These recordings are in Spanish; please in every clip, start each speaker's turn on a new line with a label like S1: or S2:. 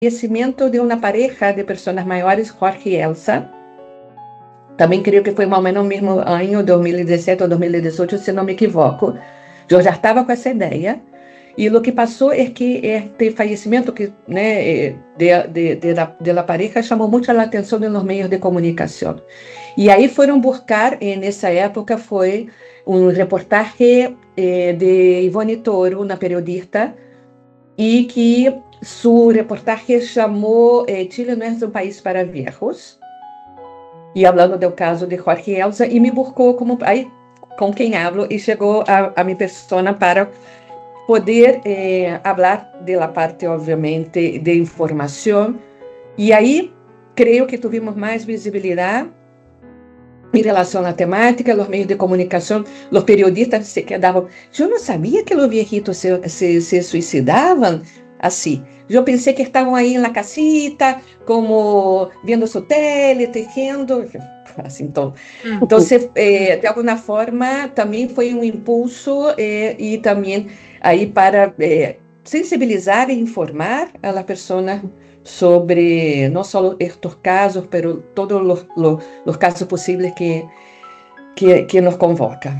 S1: fallecimiento de una pareja de personas mayores, Jorge y Elsa. Também creio que foi mais ou menos no mesmo ano, 2017 ou 2018, se não me equivoco. Eu já estava com essa ideia. E o que passou é que este falecimento que, né, de la pareja chamou muito a atenção nos meios de comunicação. E aí foram buscar, nessa época, foi um reportagem de Ivone Toro, uma periodista, e que sua reportagem chamou Chile não é um país para viejos, e falando do caso de Jorge e Elsa, e me buscou aí, com quem hablo, e chegou a minha persona para poder falar da parte, obviamente, de informação. E aí, creio que tivemos mais visibilidade em relação à temática, os meios de comunicação, os periodistas se quedavam. Eu não sabia que os viejitos se suicidavam assim. Eu pensei que estavam aí na casita, como vendo su tele, tejendo, assim, então, de alguma forma, também foi um impulso e também aí para sensibilizar e informar a la persona sobre não só estes casos, mas todos os casos possíveis que nos convoca.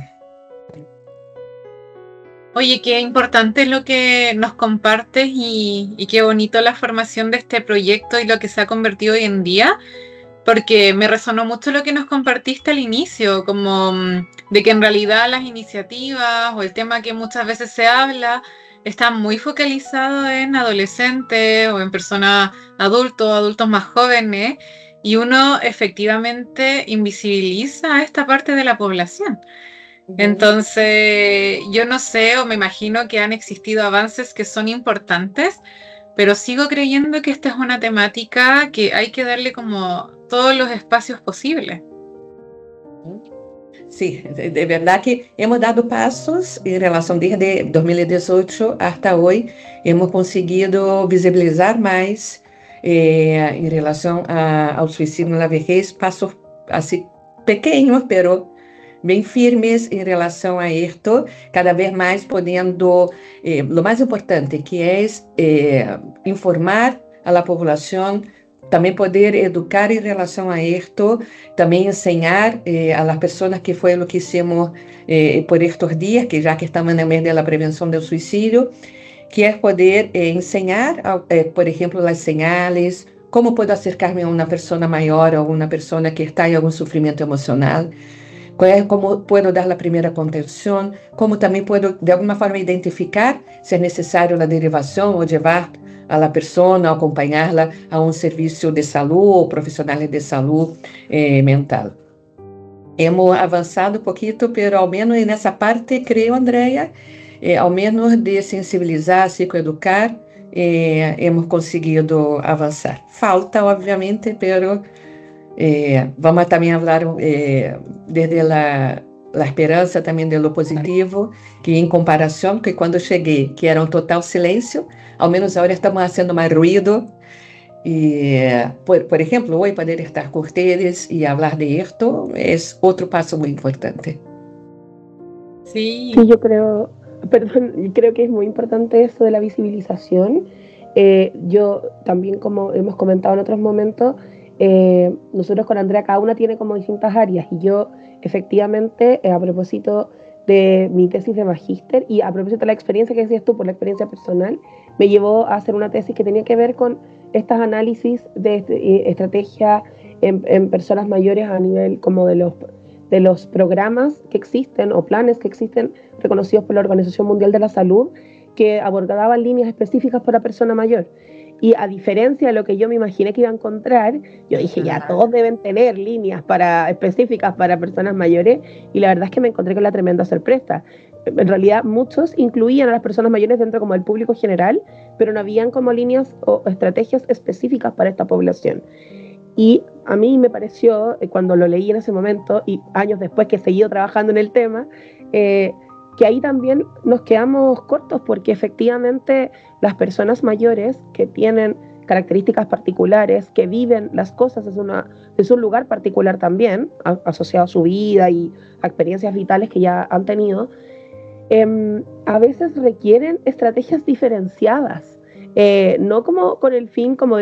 S2: Oye, qué importante lo que nos compartes y qué bonito la formación de este proyecto y lo que se ha convertido hoy en día, porque me resonó mucho lo que nos compartiste al inicio, como de que en realidad las iniciativas o el tema que muchas veces se habla está muy focalizado en adolescentes o en personas adultos más jóvenes, y uno efectivamente invisibiliza a esta parte de la población. Entonces, yo no sé, o me imagino que han existido avances que son importantes, pero sigo creyendo que esta es una temática que hay que darle como todos los espacios posibles.
S1: Sí, de verdad que hemos dado pasos en relación desde 2018 hasta hoy. Hemos conseguido visibilizar más en relación al suicidio en la vejez, pasos así pequeños, pero bem firmes em relação a isto, cada vez mais podendo, o mais importante, que é informar a la população, também poder educar em relação a isto, também ensinar a las pessoas, que foi o que hicimos por estes dias, que já que estamos no mês da prevenção do suicídio, que é poder ensinar, por exemplo, as señales, como posso acercar-me a uma pessoa maior ou uma pessoa que está em algum sofrimento emocional, como puedo dar a primeira contenção, como também puedo, de alguma forma, identificar se é necessário a derivação ou levar a la pessoa, acompanhá-la a um serviço de saúde ou profissionais de saúde mental. Hemos avançado um pouquinho, mas ao menos nessa parte, creio, Andrea, ao menos de sensibilizar, psicoeducar, hemos conseguido avançar. Falta, obviamente, mas vamos também falar desde a esperança também de lo positivo, que em comparação, que quando cheguei, que era um total silêncio, ao menos agora estamos fazendo mais ruído, e, por exemplo, hoje poder estar com ustedes e falar de esto é outro passo muito importante.
S3: Sí, yo creo que es muy importante eso de la visibilización. Yo también, como hemos comentado en otros momentos, nosotros con Andrea cada una tiene como distintas áreas, y yo efectivamente a propósito de mi tesis de magíster y a propósito de la experiencia que decías tú, por la experiencia personal, me llevó a hacer una tesis que tenía que ver con estos análisis de estrategia en personas mayores a nivel como de los programas que existen o planes que existen reconocidos por la Organización Mundial de la Salud, que abordaban líneas específicas para persona mayor. Y a diferencia de lo que yo me imaginé que iba a encontrar, yo dije, ya, todos deben tener líneas específicas para personas mayores, y la verdad es que me encontré con la tremenda sorpresa. En realidad, muchos incluían a las personas mayores dentro como del público general, pero no habían como líneas o estrategias específicas para esta población. Y a mí me pareció, cuando lo leí en ese momento, y años después que he seguido trabajando en el tema, que ahí también nos quedamos cortos, porque efectivamente las personas mayores que tienen características particulares, que viven las cosas desde un lugar particular también, asociado a su vida y a experiencias vitales que ya han tenido, a veces requieren estrategias diferenciadas no como con el fin como